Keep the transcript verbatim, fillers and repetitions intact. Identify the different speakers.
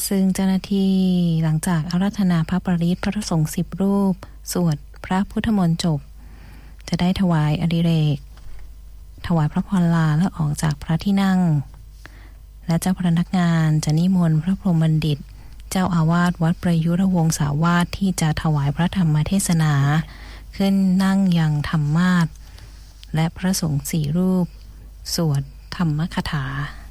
Speaker 1: ซึ่งเจ้าหน้าที่หลังจากอาราธนาพระปริตรพระสงฆ์สิบรูปสวดพระพุทธมนต์จบจะได้ถวายอดิเรกถวายพระพรลาและออกจากพระที่นั่งและเจ้าพนักงานจะนิมนต์พระพรหมบัณฑิตเจ้าอาวาสวัดประยุรวงศาวาสที่จะถวายพระธรรมเทศนาขึ้นนั่งยังธรรมาสน์และพระสงฆ์สี่รูปสวดธรรมคถา